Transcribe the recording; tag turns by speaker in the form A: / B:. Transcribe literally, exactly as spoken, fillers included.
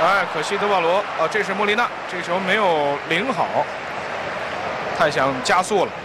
A: 哎，可惜德保罗啊，这是莫莉娜，这球没有领好，太想加速了。